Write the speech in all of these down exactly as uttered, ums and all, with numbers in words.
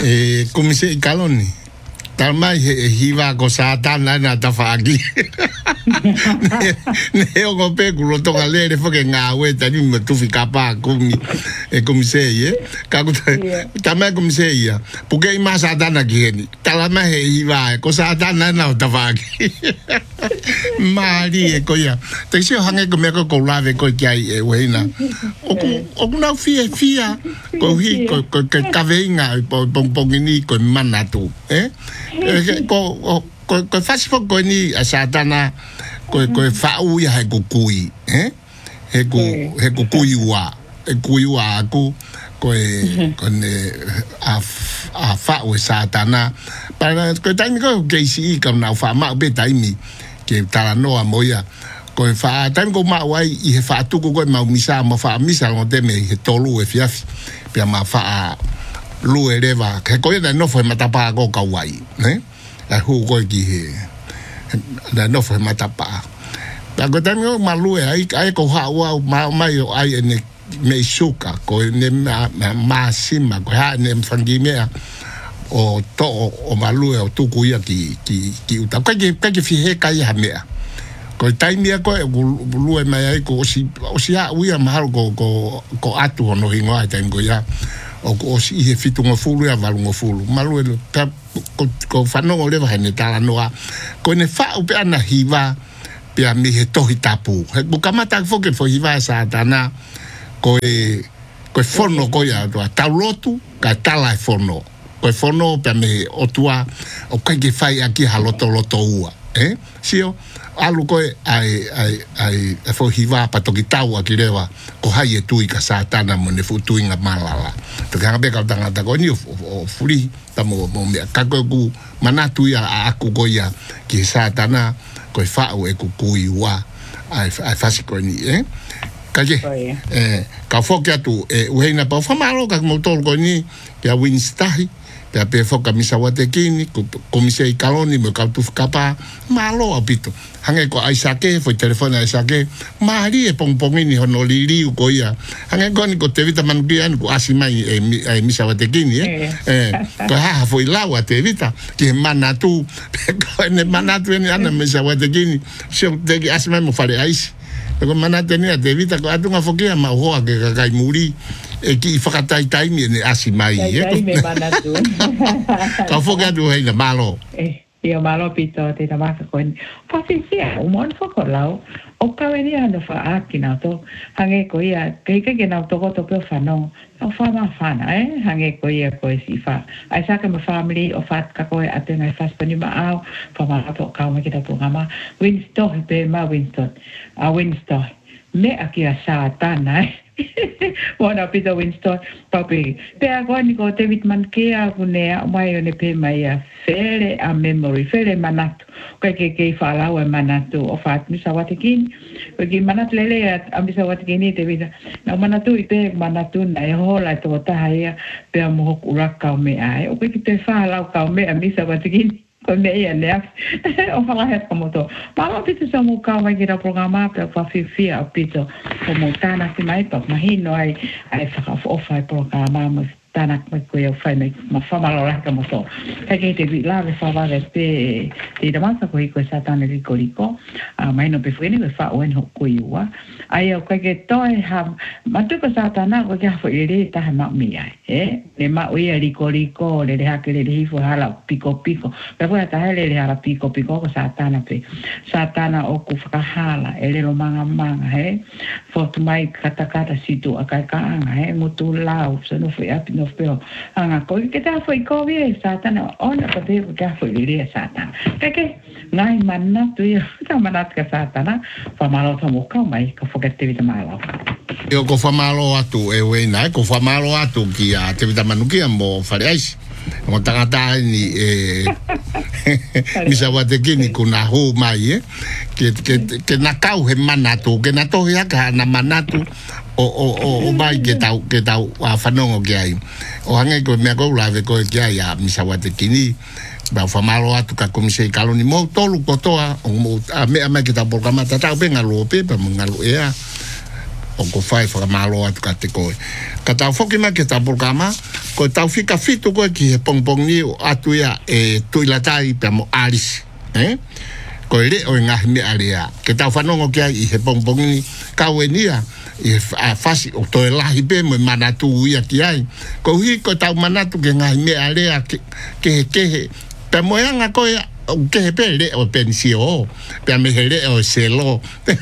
E komise I kaloni. Talmai he hiva ko satana na tafagi. Ne o ko pe kulo to galere fo ke ngawe tani matufi kapa kumi e komise ye. Ka ko tamai komise ya. Porque ima satana geni. Talmai he hiva ko satana na tafagi. Mari e ko ya. Te si hange ko me ko ko lave ko kai e weina. O o na fia fia ko hi ko ko kaveinga po pongini ko manatu, eh? Ko ko ko fasi fo ko ni satana ko ko fa u ya he kukui, eh? He ku he kukui wa, e kui wa ku ko ko ne a a fa u satana. Para ko taimi ko ke si ka na fa ma be taimi ke tala no amoya. Ko fa taimi ko ma wai I he fa tu ko ko ma misa ma fa misa no te me he tolu e fiafi. Pia ma fa lu eleva che ko na no foi matapa ko ka wai, né? A hu ko ki he na no foi matapa. Pa ko tami o malu e ai ai ko ha wa ma mai ai ne me suka ko ne ma ma sima ko ha ne fangime o to o malu o tu ku ya ki ki ki uta ka ki ka ki fi he kai ha me. Ko taimi ko lu e mai ai ko si o si a ui ma ko ko ko atu no hingo ai taimi ko ya. O o si he fitu ngo fulu ya valu ngo fulu malu e ta ko ko fano o le va ne tala noa ko ne fa u pe ana hiva pe a mi he tohi tapu he bu kamata fo ke fo hiva satana ko e ko forno ko ya to taulotu ka tala e forno ko forno pe me o tua o ka ke fai aki haloto loto ua eh sio alu ko ai ai ai fo hiva pa to kitau akirewa ko hai e tui ka satana mo ne futu inga malala to ka be ka tanga ta ko ni o furi ta mo mo me ka ko ku manatu ya aku ko ya ki satana ko fa o e ku ku iwa ai ai fasi ko ni eh ka je eh ka fo ka tu e we na pa fa malo ka mo to ko ni ya winstahi pe pe foka misa wate kini komise I kaloni mo ka tu kapa malo apito hange ko ai sake foi telefone ai sake mari e pongpongi ni honolili ko ya hange ko ni ko te vita manbian ko asimai e misa wate kini eh eh ko ha foi lawa te vita ke manatu ko ne manatu ni ana misa wate kini so te asimai mo fare ais ko manatu ni te vita ko atunga fokia ma ho ke kai muri e ki whakatai taimi ne asimai e. Taimi manatu. Ka whakatu hei na malo. E, ia malo pito te tamaka koe. Pawhiwhia, umon whakalau. O kawe ni ana whaaki nao to. Hange ko ia, kei kei nao toko to peo whanong. O whama whana, eh? Hange ko ia koe si wha. Ai saka ma family o what ka koe ate ngai whaspani ma au. Whama ato kau me kita pungama. Winstohi pe ma Winston. A Winstohi. Me aki a satana, eh? Wana pita Winston papi pe agora ni ko te vitman ke a kunea mai one pe mai a fere a memory fere manatu ka ke ke fala o manatu o fat mi sawatikin ko ki manat lele a mi sawatikin te vita na manatu ite manatu na e hola to ta ia pe a mo kuraka me ai o ke te fala ka me a mi sawatikin ko me ia ne o fala het como to pa pita sa mo ka vai gira programa pe fa fi fi a pito como tana si mai pa mahino ai ai fa o fa programa mas tana ko ko eu fai mai ma fa malo la como to ka ke te la le fa va te te da masa ko ko sa tana ri ko liko a mai no pe fini le fa o en ho ko iwa ai o ka ke to ha ma tu ko sa tana ko ja fo iri ta ma mi ai eh le ma o ia ri ko liko le ha ke le ri fo hala piko piko pe ko ta hele le hala piko piko ko sa tana pe sa tana o ku fa hala ele lo manga manga he fo tu mai kata kata situ akai ka anga he mutu lau so no foi api no foi anga ko ke ta foi ko vi satana ona ko te ka foi ri satana ke ke ngai manna tu ya ta manat ka satana fa malo ta mo ka mai ka fo ke te vita malo yo ko fa malo atu e we na ko fa malo atu ki a te vita manuki mo fare ais mo tangata ni e misa wate kini kuna ho mai eh ke ke ke na kau he manatu ke na to ya ka na manatu o o o o mai ke tau ke tau a fanongo ke ai o hange ko me ko la ve ko ke ai a misa wate kini ba fa malo atu ka komise kaloni mo tolu ko toa o mo a me a me ke ta programa ta ta benga lo pe pa ngalo ea o ko fai fa malo at ka te ko ka tau foki ma ke ta programa ko tau fika fitu ko ki pong pong ni atu ya e tuilatai pe mo alis eh ko ile o nga me area ke tau fanongo ki ai he pong pong ni ka wenia e fasi o to la hibe mo manatu ia ki ai ko hi ko tau manatu ke nga me area ke ke ke pe mo nga ko ya que pele o pensio pe me hele o selo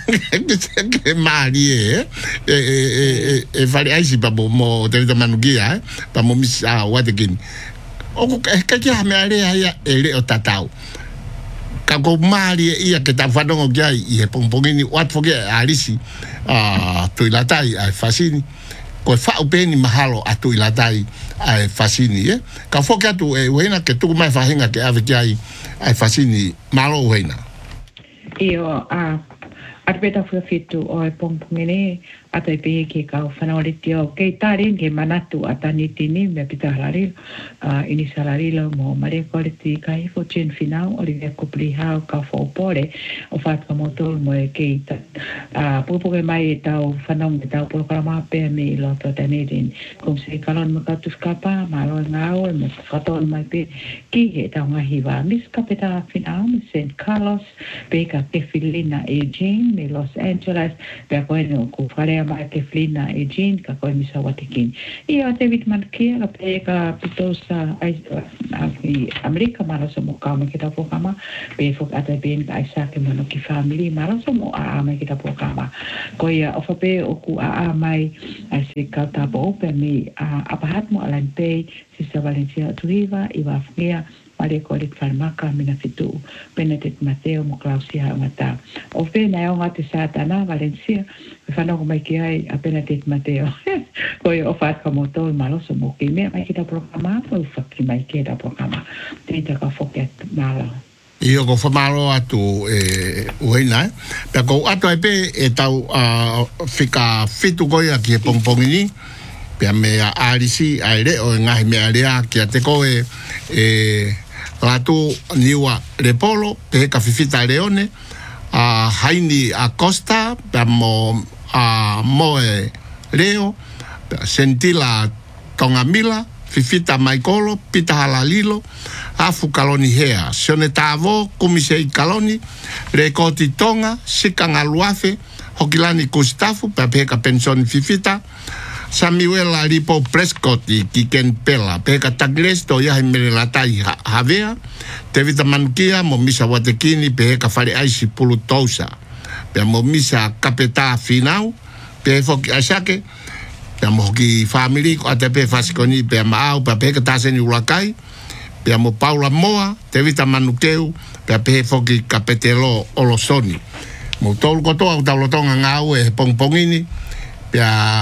que marie e e e fare ai pa mo te da manugia pa mo misa wa de gin o que que me ale ai ele o tatau ka ko marie ia que ta fano o que e pompongini wat foge alisi a tuilatai ai fasini ko fa upeni mahalo atu ilatai ai fasini eh ka foka tu e wena que tu mai fahinga que ave que ai ai fasini malo wena io a arbeta fu fitu o e pompongini ata pe ke ka fanolitio ke tarin ke manatu atani tini me pita halari a ini salari lo mo mare quality kai fo chen final o le kupli ha ka fo pore o fat ka motor mo e ke ta a popo ke mai ta o fanom ta programa pe me lo to tenerin kom se kalon mo ka tu skapa malo ngao mo faton mai pe ki ke ta nga hiva mis kapita final Saint Carlos pe ka ke filina e Jane me Los Angeles pe ko no ku fare ma ke flina e Jean ka ko mi sa watikin i o David Marquez la pega pitosa ai Amerika mara so mo ka me kita programa pe fo ata ben ka isa ke mo ki family mara so mo a me kita programa ko ia o fa pe o ku a mai ai se ka ta bo pe mi a apahat mo alan pe si sa Valencia Tuiva i va fia Maria Colit Farmaca mina fitu Benedict Mateo mo Clausia mata o fe na o ngati satana Valencia fa no mai ki ai a Benedict Mateo ko o fa ka moto malo so mo ki me mai kita programa o fa ki mai kita programa tenta ka foket malo io ko fa malo atu e uina pe ko atu ai pe e tau fika fitu ko ia ki pompongini pe me a alisi aire o ngai me area ki te ko e e Latu niwa Repolo, pe ka fifita Leone, a Haini Acosta, pe mo a Moe Leo, Sentila Tongamila, fifita Maikolo, Pita Halalilo, Afu Kaloni Hea, Sione Tavo, Kumisei Kaloni, Rekoti Tonga, Sikanga Luafe, Hokilani Kustafu, pe pe ka pensioni fifita, Samuel Alipo Prescott i Kiken Pela peka tagresto ya himere latai havea te vita manukia mo misa watekini peka fare aisi pulutosa pe mo misa kapeta final pe foki asake pe mo ki family ko ate pe fasikoni pe maau pe peka taseni ulakai pe mo Paula Moa te vita manukeu pe pe foki kapetelo olosoni mo tolu koto au taulotonga ngau e pongpongini pe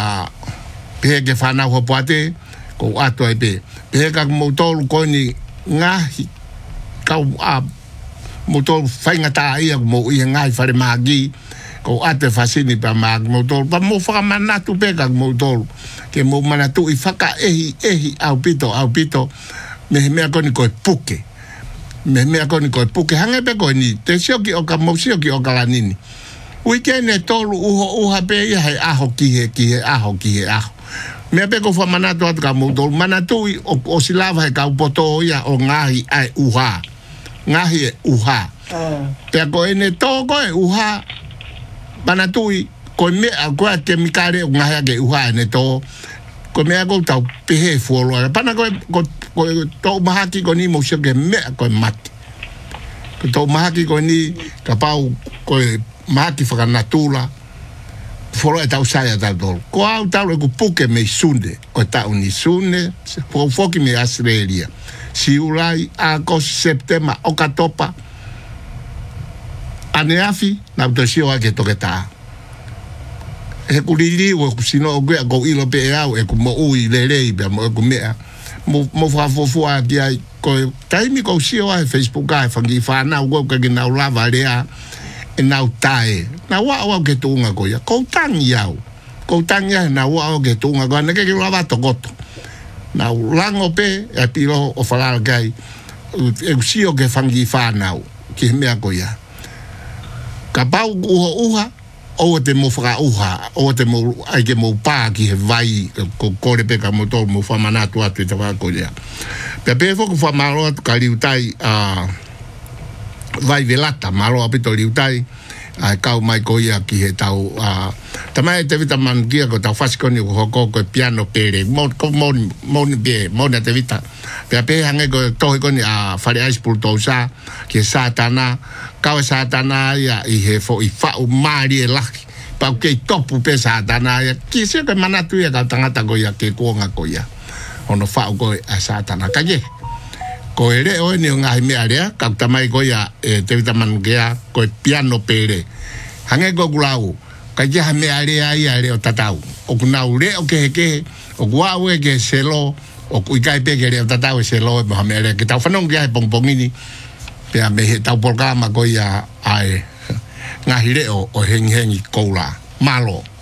pe ke fana ho poate ko ato ai pe pe ka motor ko ni ngahi ka a motor fainga ta ia mo ia ngai fare magi ko ate fasini pa mag motor pa mo fa manatu pe ka motor ke mo manatu i faka ehi ehi au pito au pito me me ko ni ko puke me me ko ni ko puke hange pe ko ni te sioki o ka mo sioki o ka lanini weekend e tolu uho uha pe ia hai aho ki he ki he aho ki he aho me pe ko fa manatu at ka mo tolu manatu o, o silava he ka upoto ia o ngahi ai uha ngahi e uha pe ko ene to ko e uha manatu ko me a ko te mikare ngahi ke uha ne to ko me ko tau pe he folo pana ko ko to mahaki ko ni mo se ke me ko mat ko to mahaki ko ni ka pau ko maki whaka natula foro e tau saia tau tolu ko au tau e ku puke me sunde o tau ni sunde po foki me Australia si ulai a ko septema o katopa ane afi na utosio ake toketa e kuliri o kusino o gwe ko ilo pe au e ku mo ui lelei pe mo ku mea mo mo fa fo fo a dia ko taimi ko sio a Facebook ai fangi fa na go ka gina lava lea e nau tae na wa wa ke tunga ko ya ko tang yau ko tang ya na wa ke tunga ko na ke ke lava to goto na lango pe e pilo o falar gai e sio ke fangi fa na ki me ko ya ka pau uha uha o te mo whaka uha, o te mo ai ke mo pā ki he vai, ko kore peka mo tō mo whamanatu atu i te whako lea. Pea pē whaku whamaro atu ka riutai uh, vai velata, maro apito riutai, ai kau mai ko ia ki he tau, uh, tamai te vita man kia ko tau whasikoni ko hoko ko piano pere, mo mo mo be, mo na te vita. Pea pē hange ko tohi koni a whare aispul tau sa, ki he sātana, kawa sātana ia i he fo i whau maari e laki. Pau kei topu pe sātana ia, ki se ke manatu ia ka tangata ko ia, ke kuonga ko ia. Ono whau ko a sātana. Kaje, ko e re oe ni o ngahi mea rea, ka tamai ko ia e te vita manukea, ko e piano pere. Hange ko kulau, ka ia mea rea ia re o tatau. O kunau re o kehe kehe, o kuau e ke selo, o kuikai peke re o tatau e selo e moha mea rea. Ke tau whanong kia he pongpongini, pea me he tau polkama ko ia ai ngahi reo o hengi hengi koula. Malo.